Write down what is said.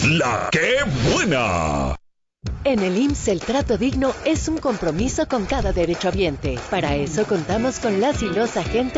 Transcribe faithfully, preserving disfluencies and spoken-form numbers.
la que buena. En el I M S S el trato digno es un compromiso con cada derechohabiente. Para eso contamos con las y los agentes